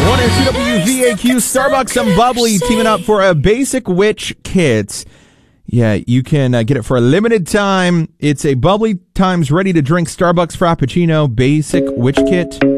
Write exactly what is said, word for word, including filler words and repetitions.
one and C W V A Q, Starbucks and Bubbly teaming up for a Basic Witch Kit. Yeah, you can uh, get it for a limited time. It's a Bubbly times ready-to-drink Starbucks Frappuccino Basic Witch Kit.